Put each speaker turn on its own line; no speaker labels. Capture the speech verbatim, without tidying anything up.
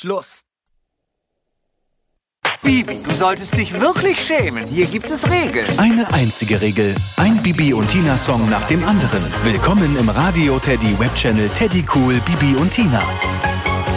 Schluss.
Bibi, du solltest dich wirklich schämen. Hier gibt es Regeln.
Eine einzige Regel. Ein Bibi und Tina Song nach dem anderen. Willkommen im Radio Teddy Webchannel Teddy Cool Bibi und Tina.